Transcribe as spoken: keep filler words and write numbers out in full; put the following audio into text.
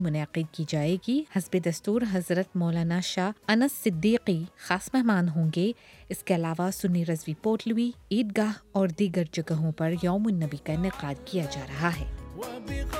मुनक़िद की जाएगी। हस्ब दस्तूर हज़रत मौलाना शाह अनस सिद्दीकी खास मेहमान होंगे। इसके अलावा सुन्नी रज़वी पोटलवी, ईदगाह और दीगर जगहों पर यौमुन नबी का इनेकाद किया जा रहा है।